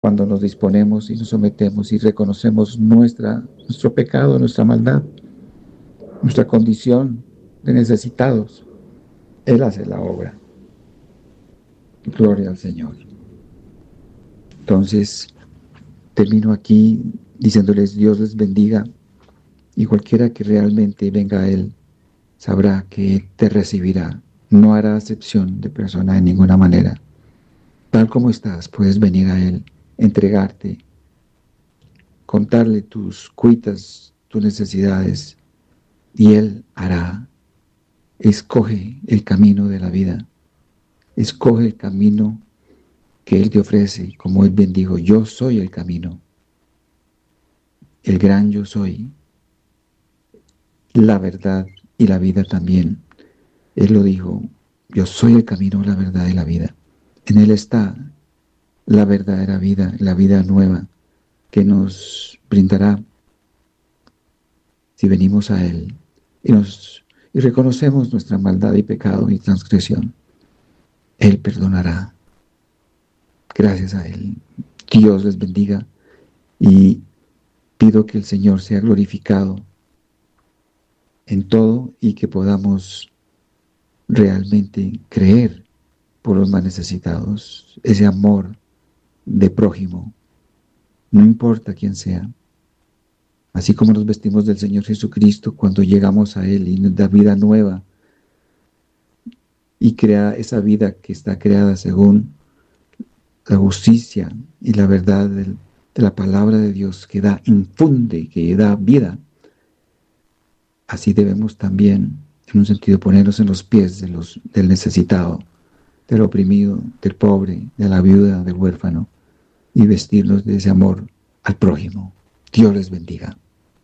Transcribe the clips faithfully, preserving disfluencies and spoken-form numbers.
cuando nos disponemos y nos sometemos y reconocemos nuestra, nuestro pecado, nuestra maldad, nuestra condición de necesitados. Él hace la obra. Gloria al Señor. Entonces, termino aquí diciéndoles: Dios les bendiga, y cualquiera que realmente venga a Él sabrá que te recibirá. No hará acepción de persona de ninguna manera. Tal como estás, puedes venir a Él, entregarte, contarle tus cuitas, tus necesidades, y Él hará. Escoge el camino de la vida. Escoge el camino que Él te ofrece, como Él bien dijo: yo soy el camino, el gran yo soy, la verdad y la vida también. Él lo dijo: yo soy el camino, la verdad y la vida. En Él está la verdadera vida, la vida nueva que nos brindará si venimos a Él y, nos, y reconocemos nuestra maldad y pecado y transgresión. Él perdonará. Gracias a Él. Dios les bendiga, y pido que el Señor sea glorificado en todo y que podamos realmente creer por los más necesitados. Ese amor de prójimo, no importa quién sea. Así como nos vestimos del Señor Jesucristo cuando llegamos a Él y nos da vida nueva y crea esa vida que está creada según la justicia y la verdad del, de la palabra de Dios, que da, infunde, que da vida. Así debemos también, en un sentido, ponernos en los pies de los, del necesitado, del oprimido, del pobre, de la viuda, del huérfano, y vestirnos de ese amor al prójimo. Dios les bendiga.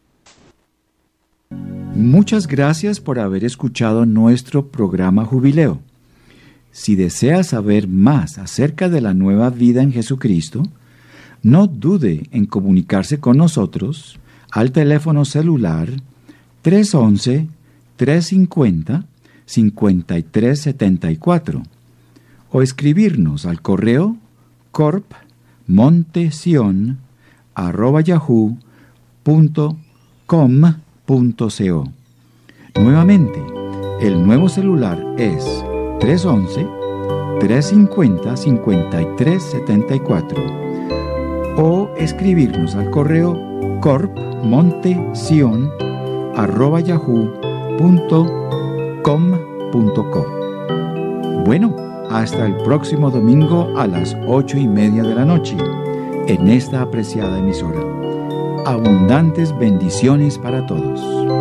Muchas gracias por haber escuchado nuestro programa Jubileo. Si desea saber más acerca de la nueva vida en Jesucristo, no dude en comunicarse con nosotros al teléfono celular tres once, tres cincuenta, cincuenta y tres setenta y cuatro o escribirnos al correo corpmontesion arroba yahoo punto com punto co. Nuevamente, el nuevo celular es tres once, tres cincuenta, cincuenta y tres setenta y cuatro o escribirnos al correo corpmontesion arroba yahoo punto com punto co. Bueno, hasta el próximo domingo a las ocho y media de la noche en esta apreciada emisora. Abundantes bendiciones para todos.